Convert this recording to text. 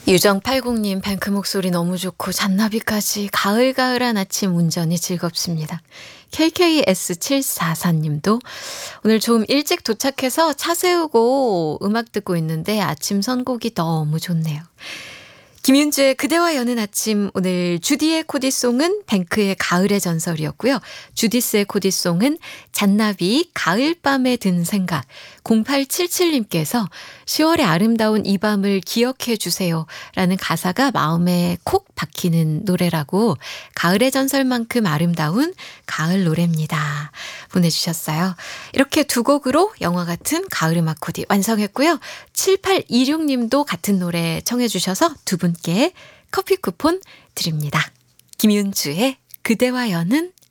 유정80님 뱅크 목소리 너무 좋고 잔나비까지 가을가을한 아침 운전이 즐겁습니다. KKS744님도 오늘 좀 일찍 도착해서 차 세우고 음악 듣고 있는데 아침 선곡이 너무 좋네요. 김윤주의 그대와 여는 아침, 오늘 주디의 코디송은 뱅크의 가을의 전설이었고요. 주디스의 코디송은 잔나비 가을밤에 든 생각. 0877님께서 10월의 아름다운 이 밤을 기억해 주세요 라는 가사가 마음에 콕 박히는 노래라고, 가을의 전설만큼 아름다운 가을 노래입니다 보내주셨어요. 이렇게 두 곡으로 영화 같은 가을 음악 코디 완성했고요. 7826님도 같은 노래 청해 주셔서 두 분께 커피 쿠폰 드립니다. 김윤주의 그대와 여는